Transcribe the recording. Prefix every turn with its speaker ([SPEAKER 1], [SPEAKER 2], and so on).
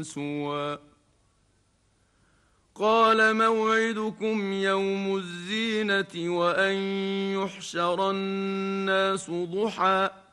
[SPEAKER 1] سوى قال موعدكم يوم الزينة وأن يحشر الناس ضحى